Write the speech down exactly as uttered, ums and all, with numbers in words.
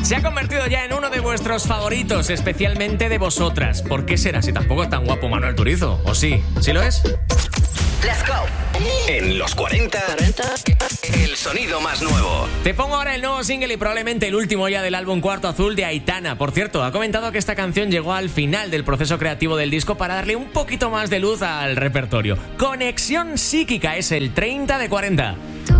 Se ha convertido ya en uno de vuestros favoritos, especialmente de vosotras. ¿Por qué será si tampoco es tan guapo Manuel Turizo? ¿O sí? ¿Sí lo es? Let's go. En los cuarenta, el sonido más nuevo. Te pongo ahora el nuevo single y probablemente el último ya del álbum Cuarto Azul de Aitana. Por cierto, ha comentado que esta canción llegó al final del proceso creativo del disco para darle un poquito más de luz al repertorio. Conexión Psíquica es el treinta de cuarenta. Tú